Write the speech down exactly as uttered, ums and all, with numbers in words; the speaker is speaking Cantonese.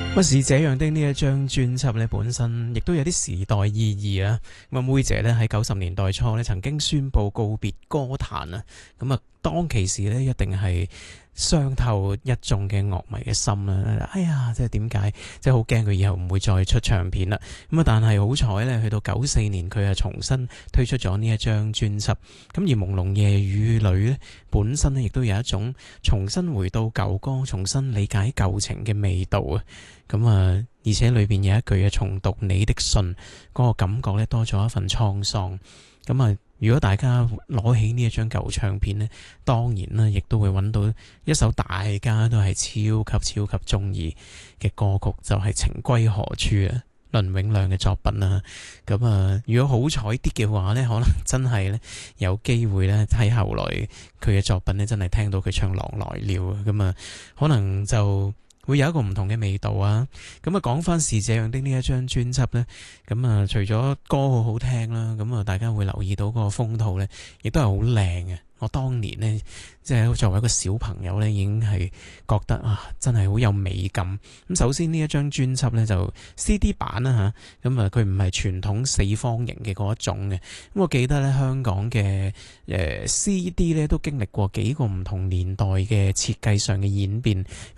不是這樣的呢一張專輯咧，本身亦都有啲時代意義啊！咁啊，妹姐咧喺九十年代初咧，曾經宣布告別歌壇啊！咁啊，當其時咧，一定係傷透一眾嘅樂迷嘅心啦！哎呀，即係點解？即係好驚佢以後唔會再出唱片啦！咁啊，但係好彩咧，去到九四年，佢啊重新推出咗呢一張專輯。咁而朦朧夜雨裏咧，本身咧亦都有一種重新回到舊歌、重新理解舊情嘅味道啊！咁啊，而且裏邊有一句嘅重讀你的信，嗰個感覺咧多咗一份滄桑。咁啊，如果大家攞起呢一張舊唱片呢，當然啦，亦都會揾到一首大家都係超級超級中意嘅歌曲，就係、是《情歸何處》啊，倫永亮嘅作品啦。咁啊，如果好彩啲嘅話呢，可能真係呢有機會呢，喺後來佢嘅作品呢，真係聽到佢唱《狼來了》啊，咁啊，可能就會有一個唔同嘅味道啊！咁啊，講翻是這樣的呢一張專輯呢，咁啊，除咗歌好好聽啦，咁啊，大家會留意到個封套呢，亦都係好靚嘅。我當年呢，即係作為一個小朋友呢，已經係覺得啊，真係好有美感。咁首先呢一張專輯呢，就 C D 版啦吓，咁啊佢唔係傳統四方形嘅嗰一種嘅。咁我記得呢，香港嘅誒 C D 呢，都經歷過幾個唔同年代嘅設計上嘅演變。